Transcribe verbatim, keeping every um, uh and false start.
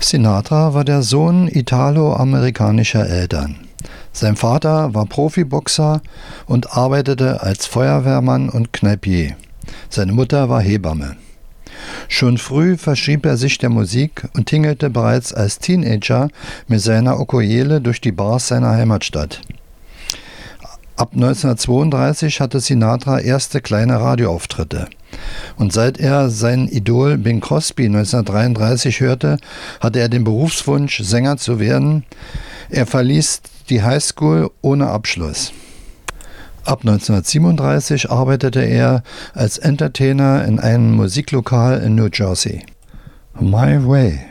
Sinatra war der Sohn italo-amerikanischer Eltern. Sein Vater war Profiboxer und arbeitete als Feuerwehrmann und Kneipier. Seine Mutter war Hebamme. Schon früh verschrieb er sich der Musik und tingelte bereits als Teenager mit seiner Ukulele durch die Bars seiner Heimatstadt. Ab neunzehnhundertzweiunddreißig hatte Sinatra erste kleine Radioauftritte. Und seit er sein Idol Bing Crosby neunzehnhundertdreiunddreißig hörte, hatte er den Berufswunsch, Sänger zu werden. Er verließ die Highschool ohne Abschluss. Ab neunzehnhundertsiebenunddreißig arbeitete er als Entertainer in einem Musiklokal in New Jersey. My Way.